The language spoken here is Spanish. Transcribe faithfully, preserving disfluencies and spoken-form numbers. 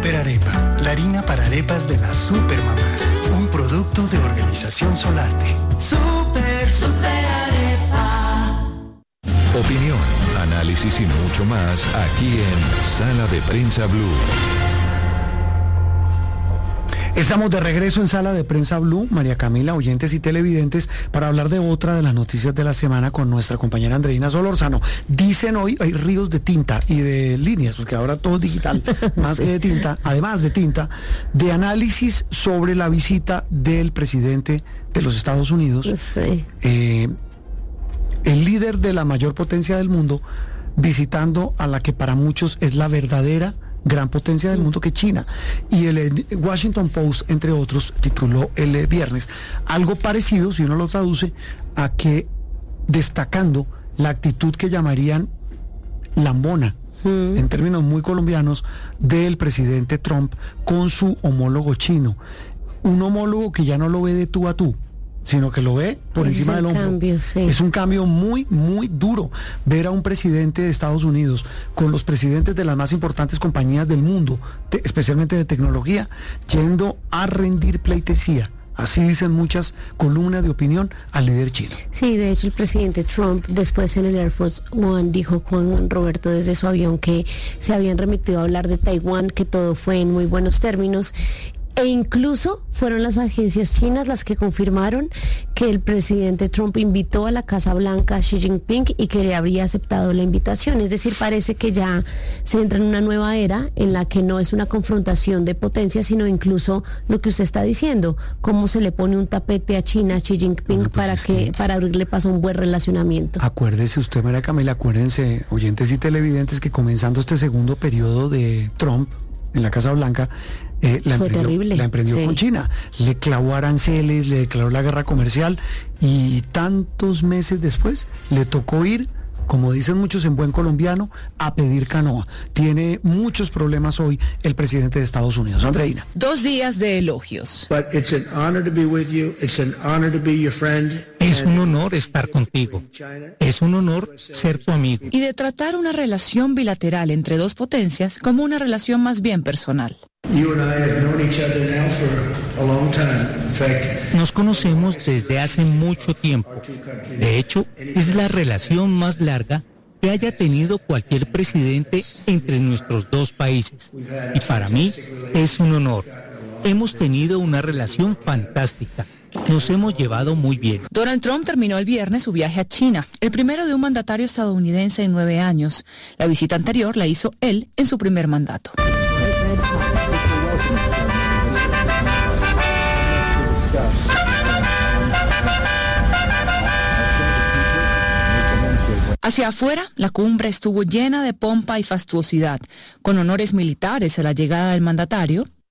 Super Arepa, la harina para arepas de las supermamás. Un producto de Organización Solarte. Super, super arepa. Opinión, análisis y mucho más aquí en Sala de Prensa Blue. Estamos de regreso en Sala de Prensa Blue, María Camila, oyentes y televidentes, para hablar de otra de las noticias de la semana con nuestra compañera Andreina Solórzano. Dicen hoy, hay ríos de tinta y de líneas, porque ahora todo es digital, más sí. que de tinta, además de tinta, de análisis sobre la visita del presidente de los Estados Unidos, sí. eh, el líder de la mayor potencia del mundo, visitando a la que para muchos es la verdadera gran potencia del mundo, que es China. Y el Washington Post, entre otros, tituló el viernes algo parecido, si uno lo traduce, a que destacando la actitud que llamarían lambona, mm. en términos muy colombianos, del presidente Trump con su homólogo chino. Un homólogo que ya no lo ve de tú a tú, sino que lo ve por es encima del hombro. Cambio, sí. Es un cambio muy, muy duro ver a un presidente de Estados Unidos con los presidentes de las más importantes compañías del mundo, de, especialmente de tecnología, yendo a rendir pleitesía. Así dicen muchas columnas de opinión al líder chino. Sí, de hecho el presidente Trump después en el Air Force One dijo con Roberto desde su avión que se habían remitido a hablar de Taiwán, que todo fue en muy buenos términos. E incluso fueron las agencias chinas las que confirmaron que el presidente Trump invitó a la Casa Blanca a Xi Jinping y que le habría aceptado la invitación. Es decir, parece que ya se entra en una nueva era en la que no es una confrontación de potencias, sino incluso lo que usted está diciendo, cómo se le pone un tapete a China, a Xi Jinping, bueno, pues para que, que para abrirle paso a un buen relacionamiento. Acuérdese usted, María Camila, acuérdense, oyentes y televidentes, que comenzando este segundo periodo de Trump en la Casa Blanca, Eh, la, Fue emprendió, terrible. la emprendió sí. con China, le clavó aranceles, le declaró la guerra comercial y tantos meses después le tocó ir, como dicen muchos en buen colombiano, a pedir canoa. Tiene muchos problemas hoy el presidente de Estados Unidos. Andreina. Dos días de elogios. Es un honor estar contigo. Es un honor ser tu amigo. Y de tratar una relación bilateral entre dos potencias como una relación más bien personal. Nos conocemos desde hace mucho tiempo. De hecho, es la relación más larga que haya tenido cualquier presidente entre nuestros dos países. Y para mí es un honor. Hemos tenido una relación fantástica. Nos hemos llevado muy bien. Donald Trump terminó el viernes su viaje a China, el primero de un mandatario estadounidense en nueve años. La visita anterior la hizo él en su primer mandato. Hacia afuera, la cumbre estuvo llena de pompa y fastuosidad, con honores militares a la llegada del mandatario,